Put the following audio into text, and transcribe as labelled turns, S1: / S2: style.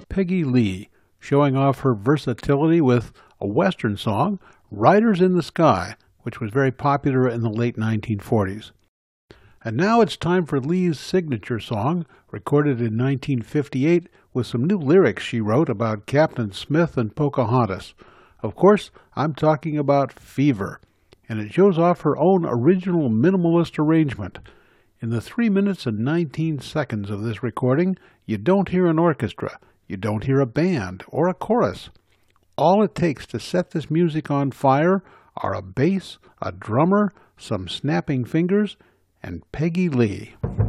S1: Peggy Lee, showing off her versatility with a Western song, Riders in the Sky, which was very popular in the late 1940s. And now it's time for Lee's signature song, recorded in 1958 with some new lyrics she wrote about Captain Smith and Pocahontas. Of course, I'm talking about Fever, and it shows off her own original minimalist arrangement. In the 3 minutes and 19 seconds of this recording, you don't hear an orchestra, you don't hear a band or a chorus. All it takes to set this music on fire are a bass, a drummer, some snapping fingers, and Peggy Lee.